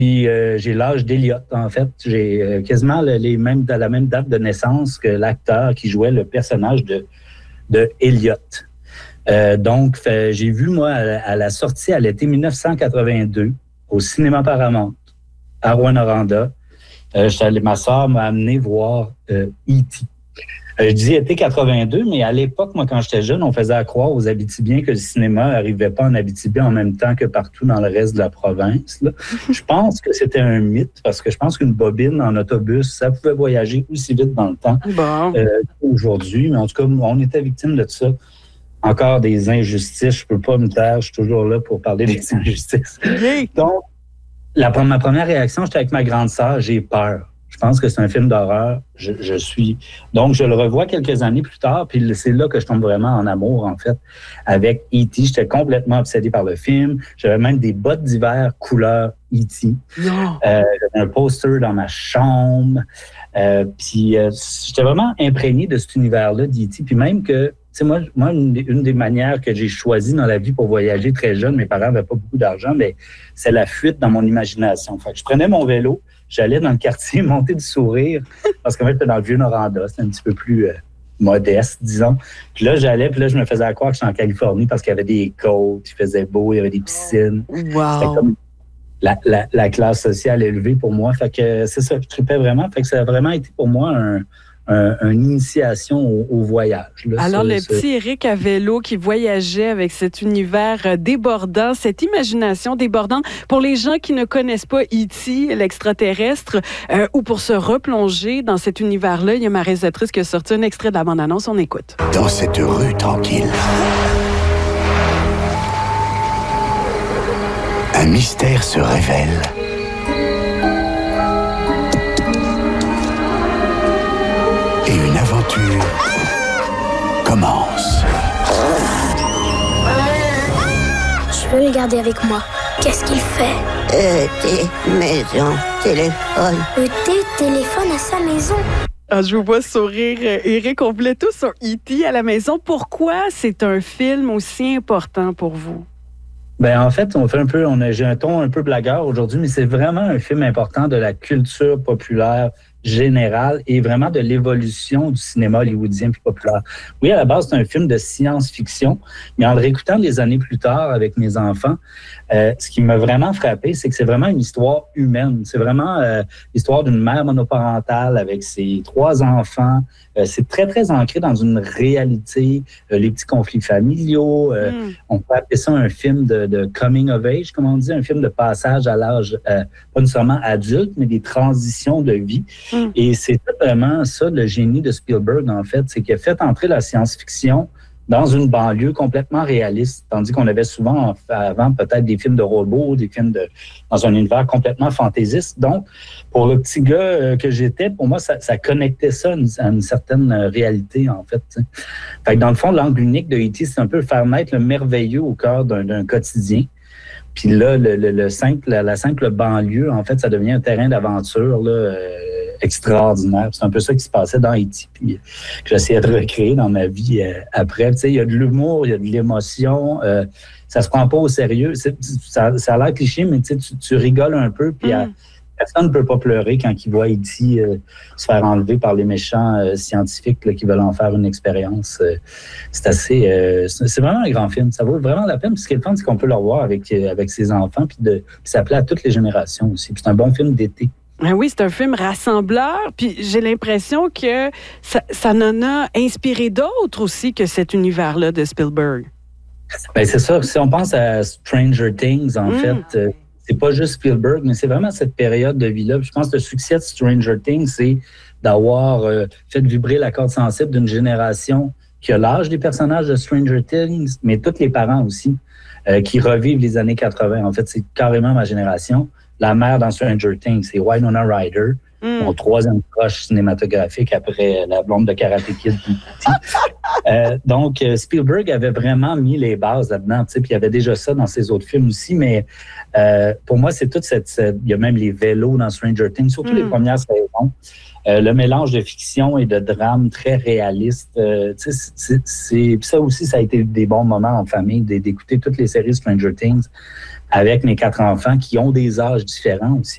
Puis j'ai l'âge d'Elliot, en fait. J'ai quasiment la même date de naissance que l'acteur qui jouait le personnage de Elliot. Donc, j'ai vu, moi, à la sortie à l'été 1982, au cinéma Paramount, à Rouyn-Noranda. Ma sœur m'a amené voir E.T. Je dis été 82, mais à l'époque, moi, quand j'étais jeune, on faisait croire aux Abitibiens que le cinéma n'arrivait pas en Abitibi en même temps que partout dans le reste de la province. Là. Je pense que c'était un mythe, parce que je pense qu'une bobine en autobus, ça pouvait voyager aussi vite dans le temps qu'aujourd'hui. Mais en tout cas, on était victime de ça. Encore des injustices, je peux pas me taire, je suis toujours là pour parler des injustices. Donc, ma première réaction, j'étais avec ma grande sœur, j'ai peur. Je pense que c'est un film d'horreur. Donc, je le revois quelques années plus tard, puis c'est là que je tombe vraiment en amour, en fait, avec E.T. J'étais complètement obsédé par le film. J'avais même des bottes d'hiver couleur E.T. J'avais un poster dans ma chambre. Puis j'étais vraiment imprégné de cet univers-là d'E.T. Puis même que, tu sais, moi une des manières que j'ai choisies dans la vie pour voyager très jeune, mes parents n'avaient pas beaucoup d'argent, mais c'est la fuite dans mon imagination. Fait que je prenais mon vélo, j'allais dans le quartier monter du Sourire, parce qu'en fait, j'étais dans le Vieux-Noranda, c'était un petit peu plus modeste, disons. Puis là, je me faisais croire que j'étais en Californie parce qu'il y avait des côtes, il faisait beau, il y avait des piscines. Wow. C'était comme la classe sociale élevée pour moi. Fait que c'est ça, je tripais vraiment. Fait que ça a vraiment été pour moi une initiation au voyage. Là. Alors, le petit Éric à vélo qui voyageait avec cet univers débordant, cette imagination débordante. Pour les gens qui ne connaissent pas E.T., l'extraterrestre, ou pour se replonger dans cet univers-là, il y a ma réalisatrice qui a sorti un extrait de la bande-annonce. On écoute. Dans cette rue tranquille, un mystère se révèle. Et une aventure commence. Je veux le garder avec moi. Qu'est-ce qu'il fait? Maison, téléphone. Téléphone à sa maison. Ah, je vous vois sourire. Éric, on voulait tous un E.T. à la maison. Pourquoi c'est un film aussi important pour vous? En fait, j'ai un ton un peu blagueur aujourd'hui, mais c'est vraiment un film important de la culture populaire générale et vraiment de l'évolution du cinéma hollywoodien plus populaire. Oui, à la base, c'est un film de science-fiction, mais en le réécoutant des années plus tard avec mes enfants, ce qui m'a vraiment frappé, c'est que c'est vraiment une histoire humaine. C'est vraiment l'histoire d'une mère monoparentale avec ses 3 enfants. C'est très, très ancré dans une réalité, les petits conflits familiaux. On peut appeler ça un film de coming of age, comme on dit, un film de passage à l'âge, pas nécessairement adulte, mais des transitions de vie. Et c'est vraiment ça, le génie de Spielberg, en fait, c'est qu'il a fait entrer la science-fiction dans une banlieue complètement réaliste, tandis qu'on avait souvent avant peut-être des films de robots, des films dans un univers complètement fantaisiste. Donc, pour le petit gars que j'étais, pour moi, ça connectait ça à une certaine réalité, en fait. T'sais. Fait que dans le fond, l'angle unique de E.T., c'est un peu faire naître le merveilleux au cœur d'un quotidien. Puis là, la simple banlieue, en fait, ça devient un terrain d'aventure là, extraordinaire. C'est un peu ça qui se passait dans E.T. Puis que j'essayais de recréer dans ma vie après. Tu sais, il y a de l'humour, il y a de l'émotion. Ça se prend pas au sérieux. Ça a l'air cliché, mais tu rigoles un peu. Puis personne ne peut pas pleurer quand il voit E.T. Se faire enlever par les méchants scientifiques là, qui veulent en faire une expérience. C'est vraiment un grand film. Ça vaut vraiment la peine. Puis ce qui est le fun, c'est qu'on peut le revoir avec ses enfants. Puis ça plaît à toutes les générations aussi. Puis c'est un bon film d'été. Oui, c'est un film rassembleur, puis j'ai l'impression que ça en a inspiré d'autres aussi que cet univers-là de Spielberg. C'est ça. Si on pense à Stranger Things, en fait, c'est pas juste Spielberg, mais c'est vraiment cette période de vie-là. Puis je pense que le succès de Stranger Things, c'est d'avoir fait vibrer la corde sensible d'une génération qui a l'âge des personnages de Stranger Things, mais tous les parents aussi, qui revivent les années 80. En fait, c'est carrément ma génération. La mère dans Stranger Things, c'est Winona Ryder, mon 3e crush cinématographique après la blonde de Karate Kid. Donc, Spielberg avait vraiment mis les bases là-dedans, puis il y avait déjà ça dans ses autres films aussi, mais pour moi, c'est toute il y a même les vélos dans Stranger Things, surtout les premières saisons. Le mélange de fiction et de drame très réaliste. Ça aussi, ça a été des bons moments en famille, d'écouter toutes les séries Stranger Things avec mes 4 enfants qui ont des âges différents aussi.